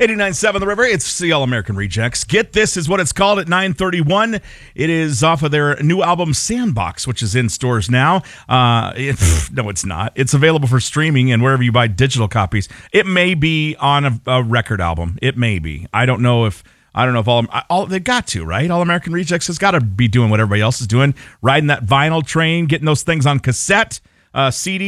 89.7 The River. It's the All American Rejects. Get This is what it's called at 9:31. It is off of their new album Sandbox, which is in stores now. No, it's not. It's available for streaming and wherever you buy digital copies. It may be on a record album. It may be. I don't know if all they got to, right? All American Rejects has got to be doing what everybody else is doing, riding that vinyl train, getting those things on cassette, CD.